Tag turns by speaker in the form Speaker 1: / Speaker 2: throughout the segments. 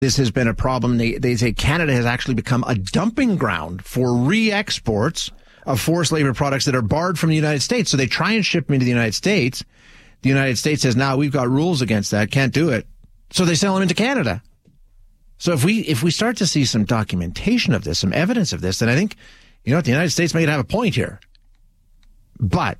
Speaker 1: This has been a problem. They say Canada has actually become a dumping ground for re-exports of forced labor products that are barred from the United States. So they try and ship them into the United States. The United States says, "No, we've got rules against that. Can't do it." So they sell them into Canada. So if we start to see some documentation of this, some evidence of this, then I think, the United States may have a point here. But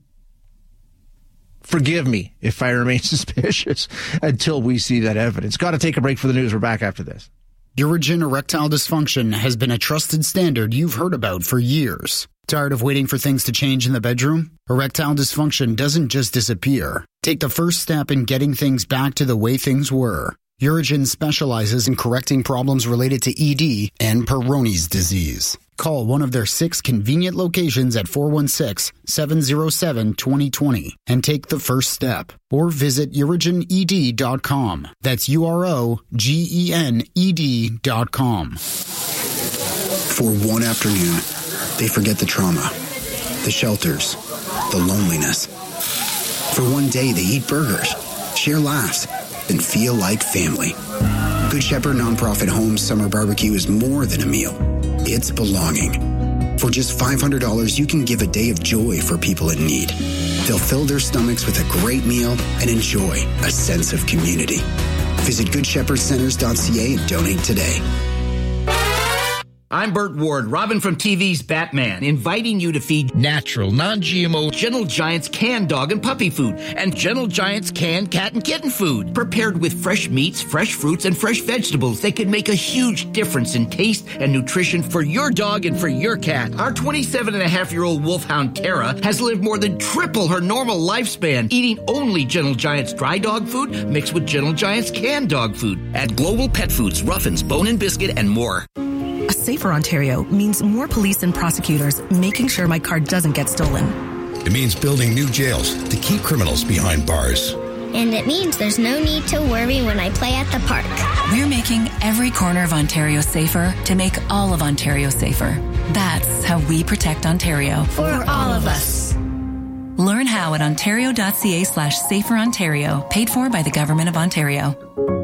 Speaker 1: forgive me if I remain suspicious until we see that evidence. Got to take a break for the news. We're back after this.
Speaker 2: Urigen erectile dysfunction has been a trusted standard you've heard about for years. Tired of waiting for things to change in the bedroom? Erectile dysfunction doesn't just disappear. Take the first step in getting things back to the way things were. Urigen specializes in correcting problems related to ED and Peyronie's disease. Call one of their 6 convenient locations at 416-707-2020 and take the first step. Or visit urigened.com. That's UROGENED.com.
Speaker 3: For one afternoon, they forget the trauma, the shelters, the loneliness. For one day, they eat burgers, share laughs, and feel like family. Good Shepherd Nonprofit Homes Summer Barbecue is more than a meal. It's belonging. For just $500, you can give a day of joy for people in need. They'll fill their stomachs with a great meal and enjoy a sense of community. Visit GoodShepherdCenters.ca and donate today.
Speaker 4: I'm Burt Ward, Robin from TV's Batman, inviting you to feed natural, non-GMO Gentle Giants canned dog and puppy food and Gentle Giants canned cat and kitten food. Prepared with fresh meats, fresh fruits, and fresh vegetables, they can make a huge difference in taste and nutrition for your dog and for your cat. Our 27-and-a-half-year-old wolfhound Tara has lived more than triple her normal lifespan, eating only Gentle Giants dry dog food mixed with Gentle Giants canned dog food at Global Pet Foods, Ruffins, Bone and Biscuit, and more.
Speaker 5: A safer Ontario means more police and prosecutors making sure my car doesn't get stolen.
Speaker 6: It means building new jails to keep criminals behind bars.
Speaker 7: And it means there's no need to worry when I play at the park.
Speaker 8: We're making every corner of Ontario safer to make all of Ontario safer. That's how we protect Ontario.
Speaker 7: For all of us.
Speaker 8: Learn how at ontario.ca/saferontario, paid for by the Government of Ontario.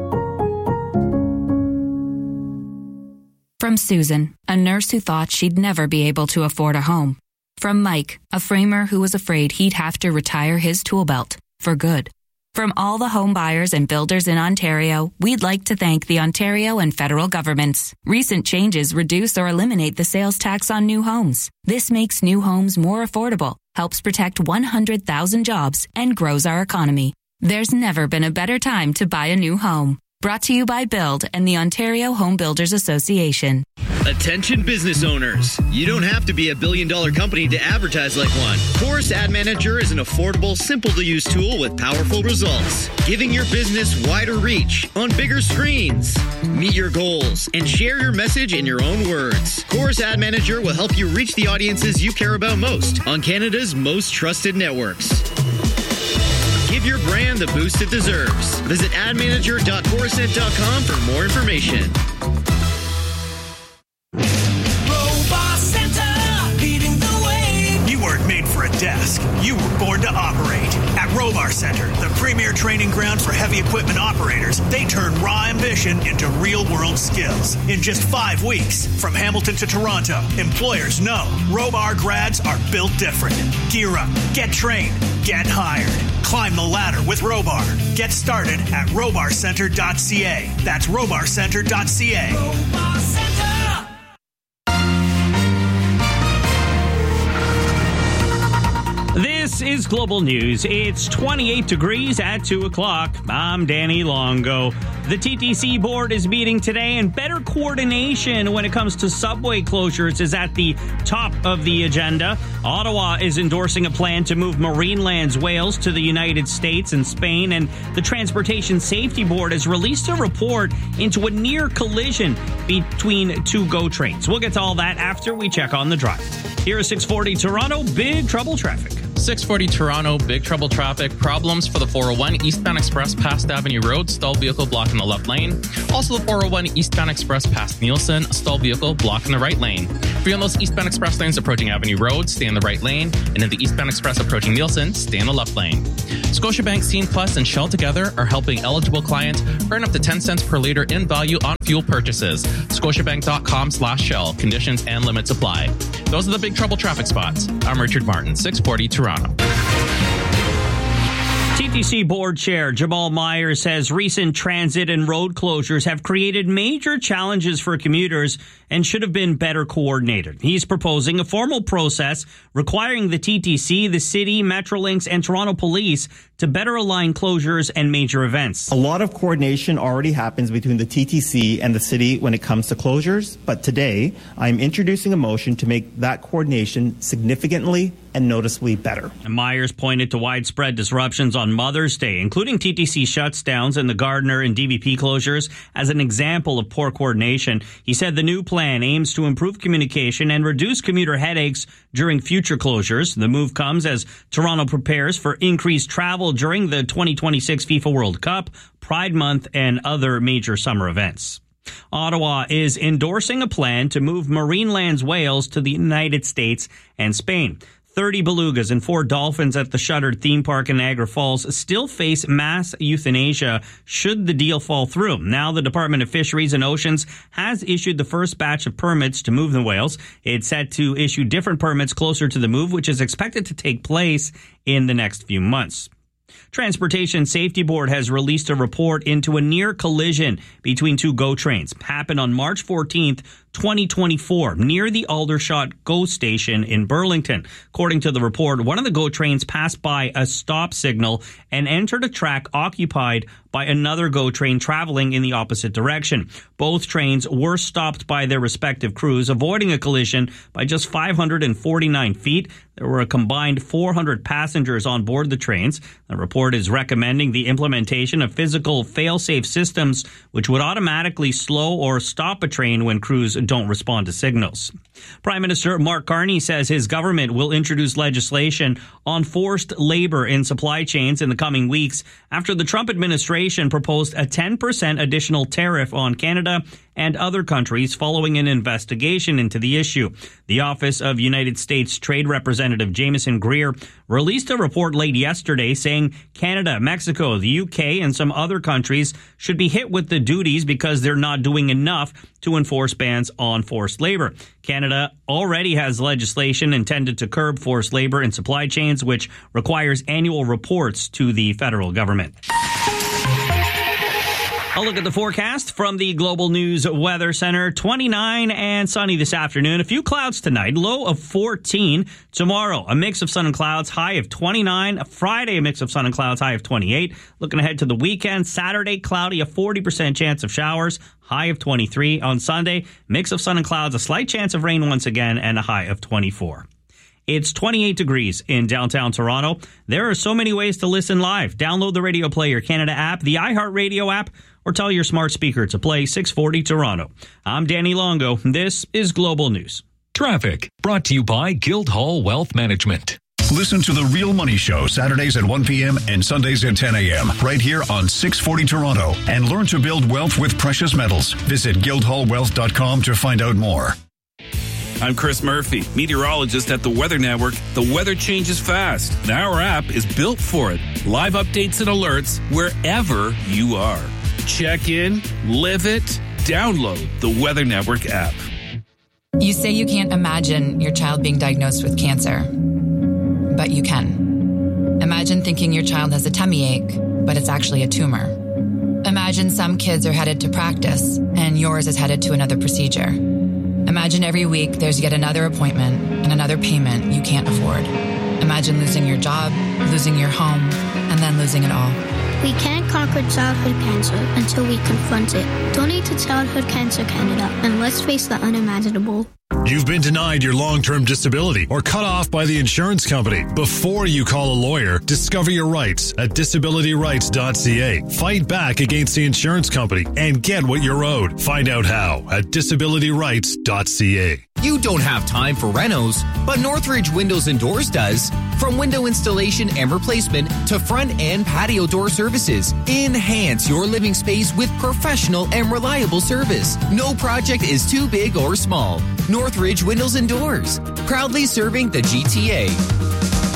Speaker 9: From Susan, a nurse who thought she'd never be able to afford a home. From Mike, a framer who was afraid he'd have to retire his tool belt for good. From all the home buyers and builders in Ontario, we'd like to thank the Ontario and federal governments. Recent changes reduce or eliminate the sales tax on new homes. This makes new homes more affordable, helps protect 100,000 jobs, and grows our economy. There's never been a better time to buy a new home. Brought to you by Build and the Ontario Home Builders Association.
Speaker 10: Attention business owners. You don't have to be a billion-dollar company to advertise like one. Chorus Ad Manager is an affordable, simple-to-use tool with powerful results, giving your business wider reach on bigger screens. Meet your goals and share your message in your own words. Chorus Ad Manager will help you reach the audiences you care about most on Canada's most trusted networks. Give your brand the boost it deserves. Visit admanager.corusent.com for more information.
Speaker 11: Robot Center, leading the way. You weren't made for a desk. You were born to operate. At Robar Center, the premier training ground for heavy equipment operators, they turn raw ambition into real-world skills. In just 5 weeks, from Hamilton to Toronto, employers know Robar grads are built different. Gear up, get trained, get hired. Climb the ladder with Robar. Get started at robarcenter.ca. That's robarcenter.ca. Robar Center.
Speaker 12: This is Global News. It's 28 degrees at 2 o'clock. I'm Danny Longo. The TTC board is meeting today, and better coordination when it comes to subway closures is at the top of the agenda. Ottawa is endorsing a plan to move Marineland's whales to the United States and Spain, and the Transportation Safety Board has released a report into a near collision between two GO trains. We'll get to all that after we check on the drive. Here is 640 Toronto, big trouble traffic.
Speaker 13: 640 Toronto, big trouble traffic. Problems for the 401 eastbound express past Avenue Road, stalled vehicle blocking the left lane. Also the 401 eastbound express past Nielsen, stalled vehicle blocking the right lane. If you're on those eastbound express lanes approaching Avenue Road, stay in the right lane. And in the eastbound express approaching Nielsen, stay in the left lane. Scotiabank, Scene Plus, and Shell together are helping eligible clients earn up to 10 cents per liter in value on fuel purchases. Scotiabank.com/Shell. Conditions and limits apply. Those are the big trouble traffic spots. I'm Richard Martin, 640 Toronto.
Speaker 12: TTC Board Chair Jamal Myers says recent transit and road closures have created major challenges for commuters and should have been better coordinated. He's proposing a formal process requiring the TTC, the city, Metrolinx, and Toronto Police to better align closures and major events.
Speaker 14: A lot of coordination already happens between the TTC and the city when it comes to closures, but today I'm introducing a motion to make that coordination significantly and noticeably better.
Speaker 12: And Myers pointed to widespread disruptions on Mother's Day, including TTC shutdowns and the Gardiner and DVP closures, as an example of poor coordination. He said the new plan aims to improve communication and reduce commuter headaches during future closures. The move comes as Toronto prepares for increased travel during the 2026 FIFA World Cup, Pride Month, and other major summer events. Ottawa is endorsing a plan to move Marineland's whales to the United States and Spain. 30 belugas and 4 dolphins at the shuttered theme park in Niagara Falls still face mass euthanasia should the deal fall through. Now the Department of Fisheries and Oceans has issued the first batch of permits to move the whales. It's set to issue different permits closer to the move, which is expected to take place in the next few months. Transportation Safety Board has released a report into a near collision between 2 GO trains. Happened on March 14th, 2024, near the Aldershot GO station in Burlington. According to the report, one of the GO trains passed by a stop signal and entered a track occupied by another GO train traveling in the opposite direction. Both trains were stopped by their respective crews, avoiding a collision by just 549 feet. There were a combined 400 passengers on board the trains. The report is recommending the implementation of physical fail-safe systems, which would automatically slow or stop a train when crews don't respond to signals. Prime Minister Mark Carney says his government will introduce legislation on forced labor in supply chains in the coming weeks after the Trump administration proposed a 10% additional tariff on Canada and other countries following an investigation into the issue. The Office of United States Trade Representative Jameson Greer released a report late yesterday saying Canada, Mexico, the UK, and some other countries should be hit with the duties because they're not doing enough to enforce bans on forced labor. Canada already has legislation intended to curb forced labor in supply chains, which requires annual reports to the federal government. A look at the forecast from the Global News Weather Center. 29 and sunny this afternoon. A few clouds tonight. Low of 14. Tomorrow, a mix of sun and clouds. High of 29. Friday, a mix of sun and clouds. High of 28. Looking ahead to the weekend. Saturday, cloudy. A 40% chance of showers. High of 23. On Sunday, mix of sun and clouds. A slight chance of rain once again. And a high of 24. It's 28 degrees in downtown Toronto. There are so many ways to listen live. Download the Radio Player Canada app, the iHeartRadio app, or tell your smart speaker to play 640 Toronto. I'm Danny Longo. This is Global News.
Speaker 15: Traffic brought to you by Guildhall Wealth Management.
Speaker 16: Listen to The Real Money Show Saturdays at 1 p.m. and Sundays at 10 a.m. right here on 640 Toronto. And learn to build wealth with precious metals. Visit guildhallwealth.com to find out more.
Speaker 17: I'm Chris Murphy, meteorologist at the Weather Network. The weather changes fast, and our app is built for it. Live updates and alerts wherever you are. Check in, live it, download the Weather Network app.
Speaker 18: You say you can't imagine your child being diagnosed with cancer, but you can. Imagine thinking your child has a tummy ache, but it's actually a tumor. Imagine some kids are headed to practice, and yours is headed to another procedure. Imagine every week there's yet another appointment and another payment you can't afford. Imagine losing your job, losing your home, and then losing it all.
Speaker 7: We can't conquer childhood cancer until we confront it. Donate to Childhood Cancer Canada and let's face the unimaginable.
Speaker 19: You've been denied your long-term disability or cut off by the insurance company. Before you call a lawyer, discover your rights at disabilityrights.ca. Fight back against the insurance company and get what you're owed. Find out how at disabilityrights.ca.
Speaker 20: You don't have time for renos, but Northridge Windows and Doors does. From window installation and replacement to front and patio door services, enhance your living space with professional and reliable service. No project is too big or small. Northridge Windows and Doors, proudly serving the GTA.